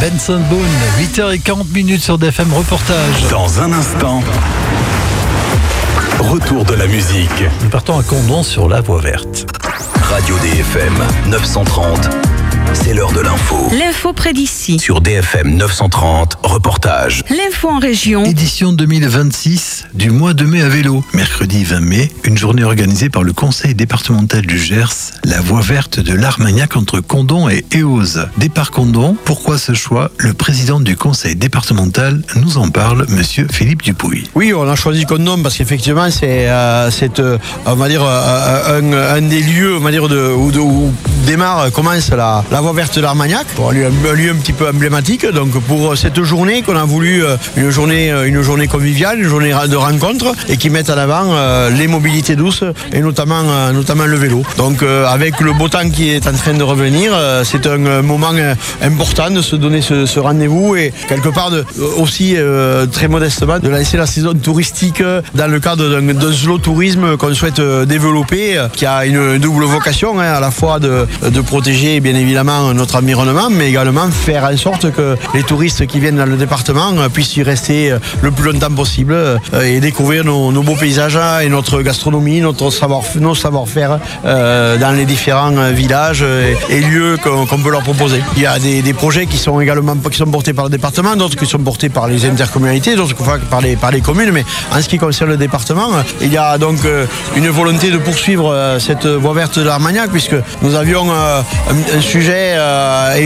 Benson Boone, 8h40 sur DFM Reportage. Dans un instant, retour de la musique. Nous partons à Condom sur la voie verte. Radio DFM 930, c'est l'heure de l'info. L'info près d'ici. Sur DFM 930, reportage. L'info en région. Édition 2026 du mois de mai à vélo. Mercredi 20 mai, une journée organisée par le conseil départemental du Gers, la voie verte de l'Armagnac entre Condom et Eauze. Départ Condom, pourquoi ce choix? Le président du conseil départemental nous en parle, monsieur Philippe Dupuy. Oui, on a choisi Condom parce qu'effectivement c'est on va dire un des lieux, on va dire où commence la voie verte de l'Armagnac. Bon, un lieu un petit peu emblématique. Donc pour cette journée qu'on a voulu une journée conviviale, une journée de rencontre et qui mette en avant les mobilités douces et notamment le vélo. Donc avec le beau temps qui est en train de revenir, c'est un moment important de se donner ce rendez-vous et quelque part aussi très modestement de lancer la saison touristique dans le cadre d'un slow tourisme qu'on souhaite développer, qui a une double vocation, à la fois de protéger bien évidemment notre environnement, mais également faire en sorte que les touristes qui viennent dans le département puissent y rester le plus longtemps possible et découvrir nos beaux paysages et notre gastronomie, nos savoir-faire dans les différents villages et lieux qu'on peut leur proposer. Il y a des projets qui sont portés par le département, d'autres qui sont portés par les intercommunalités, d'autres par les communes, mais en ce qui concerne le département, il y a donc une volonté de poursuivre cette voie verte de l'Armagnac, puisque nous avions un sujet et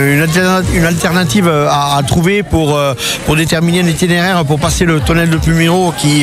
une alternative à trouver pour déterminer un itinéraire pour passer le tunnel de Pumiro qui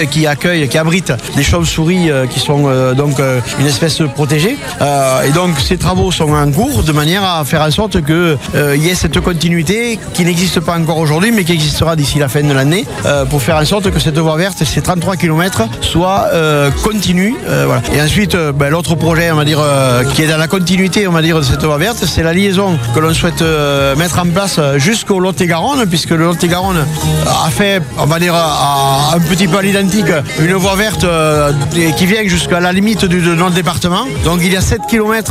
abrite des chauves-souris qui sont donc une espèce protégée. Et donc ces travaux sont en cours de manière à faire en sorte qu'il y ait cette continuité qui n'existe pas encore aujourd'hui, mais qui existera d'ici la fin de l'année, pour faire en sorte que cette voie verte, ces 33 km, soit continue. Voilà. Et ensuite, l'autre projet, on va dire, qui est dans la continuité, on va dire, de cette voie verte, c'est la liaison que l'on souhaite mettre en place jusqu'au Lot-et-Garonne, puisque le Lot-et-Garonne a fait, on va dire, un petit peu à l'identique, une voie verte qui vient jusqu'à la limite de notre département. Donc il y a 7 km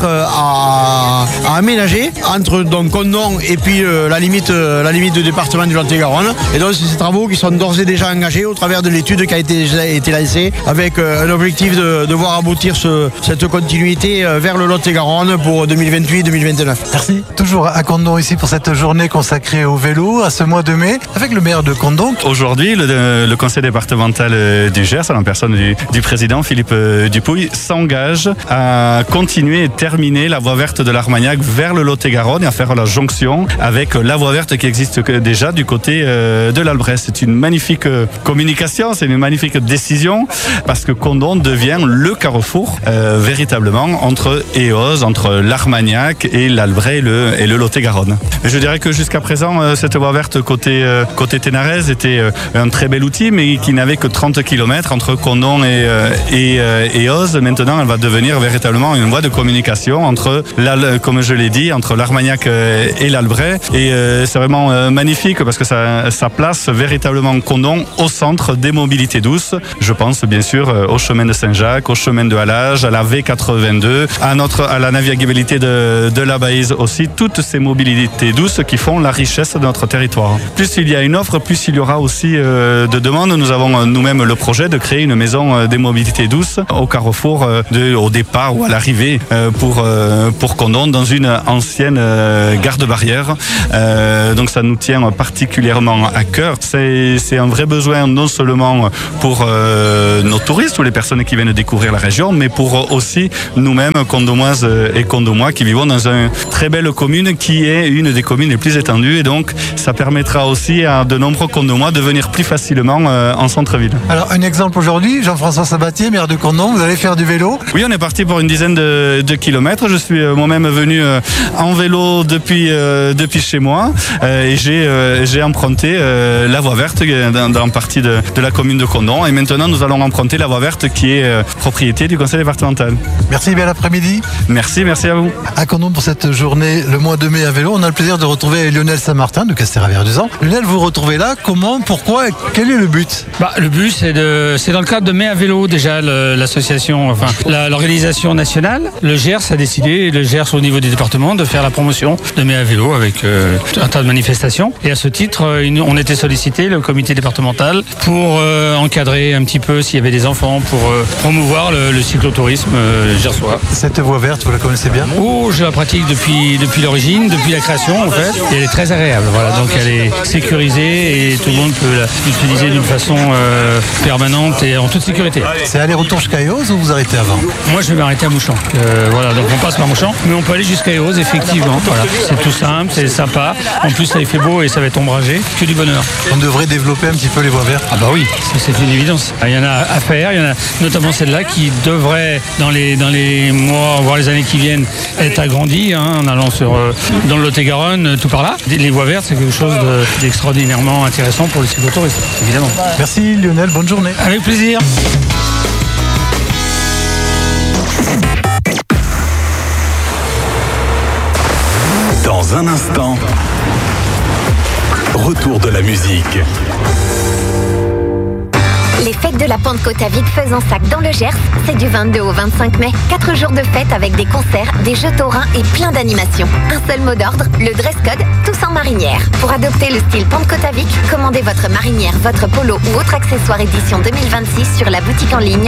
à aménager entre donc Condom et puis la limite du département du Lot-et-Garonne. Et donc c'est ces travaux qui sont d'ores et déjà engagés au travers de l'étude qui a été lancée avec un objectif de voir aboutir cette continuité vers le Lot-et-Garonne pour 2028-2029. Merci. Toujours à Condom ici pour cette journée consacrée au vélo, à ce mois de mai, avec le maire de Condom. Aujourd'hui, le conseil départemental du Gers, à la personne du président Philippe Dupuy, s'engage à continuer et terminer la voie verte de l'Armagnac vers le Lot-et-Garonne et à faire la jonction avec la voie verte qui existe déjà du côté de l'Albret. C'est une magnifique communication, c'est une magnifique décision parce que Condom devient le carrefour véritablement entre Eauze, entre l'Armagnac et l'Albret et le Lot-et-Garonne. Je dirais que jusqu'à présent, cette voie verte côté Ténarèze était un très bel outil, mais qui n'avait que 30 km entre Condom et Eauze. Maintenant, elle va devenir véritablement une voie de communication entre, comme je l'ai dit, entre l'Armagnac et l'Albret. Et c'est vraiment magnifique parce que ça place véritablement Condom au centre des mobilités douces. Je pense bien sûr au chemin de Saint-Jacques, au chemin de Halage, à la V82, à la navigabilité de la Baïse aussi, toutes ces mobilités douces qui font la richesse de notre territoire. Plus il y a une offre, plus il y aura aussi de demandes. Nous avons nous-mêmes le projet de créer une maison des mobilités douces au carrefour, au départ ou à l'arrivée pour Condom, dans une ancienne gare de barrière. Donc ça nous tient particulièrement à cœur. C'est un vrai besoin non seulement pour nos touristes ou les personnes qui viennent découvrir la région, mais pour aussi nous-mêmes, Condomoises et Condomois, qui vivons dans une très belle commune qui est une des communes les plus étendues, et donc ça permettra aussi à de nombreux Condomois de venir plus facilement en centre-ville. Alors un exemple aujourd'hui, Jean-François Sabatier, maire de Condom, vous allez faire du vélo? Oui, on est parti pour une dizaine de kilomètres. Je suis moi-même venu en vélo depuis chez moi et j'ai emprunté la voie verte dans partie de la commune de Condom, et maintenant nous allons emprunter la voie verte qui est propriété du conseil départemental. Merci, bel après-midi. Merci à vous. À Condom pour cette journée, le mois de mai à vélo. On a le plaisir de retrouver Lionel Saint-Martin de Castéra-Verduzan. Lionel, vous retrouvez là, comment, pourquoi, quel est le but? Le but, c'est dans le cadre de mai à vélo, déjà, l'association, l'organisation nationale. Le Gers a décidé, le Gers au niveau du département, de faire la promotion de mai à vélo avec un tas de manifestations. Et à ce titre, on était sollicité, le comité départemental, pour encadrer un petit peu s'il y avait des enfants, pour promouvoir le cyclotourisme gersois. Cette voie verte, vous la connaissez bien? Oh, je la pratique depuis l'origine, depuis la création en fait. Et elle est très agréable, voilà. Donc elle est sécurisée et tout le monde peut l'utiliser d'une façon permanente et en toute sécurité. C'est aller-retour jusqu'à Eauze ou vous arrêtez avant? Moi je vais m'arrêter à Mouchamp. Voilà, donc on passe par Mouchamp, mais on peut aller jusqu'à Eauze effectivement. Voilà. C'est tout simple, c'est sympa. En plus là il fait beau et ça va être ombragé. Que du bonheur. On devrait développer un petit peu les voies vertes. Ah bah oui, c'est une évidence. Il y en a à faire, il y en a notamment celle-là qui devrait dans les mois, voire les années qui viennent, être agrandie en allant dans le Lot-et-Garonne, tout par là. Les voies vertes, c'est quelque chose d'extraordinairement intéressant pour le cyclotourisme, évidemment. Merci Lionel, bonne journée. Avec plaisir. Dans un instant, retour de la musique. Les fêtes de la Pentecôte à Vic-Fezensac dans le Gers, c'est du 22 au 25 mai. 4 jours de fête avec des concerts, des jeux taurins et plein d'animations. Un seul mot d'ordre, le dress code, tous en marinière. Pour adopter le style Pentecôte à Vic, commandez votre marinière, votre polo ou autre accessoire édition 2026 sur la boutique en ligne